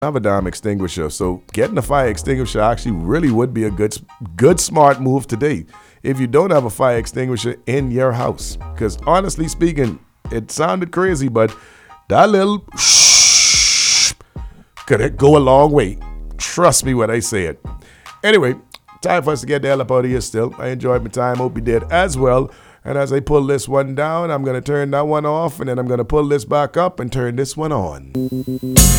have a damn extinguisher. So getting a fire extinguisher actually really would be a good smart move today if you don't have a fire extinguisher in your house. Because honestly speaking, it sounded crazy, but that little shh could go a long way. Trust me when I say it. Anyway, time for us to get the hell up out of here still. I enjoyed my time. Hope you did as well. And as I pull this one down, I'm going to turn that one off, and then I'm going to pull this back up and turn this one on.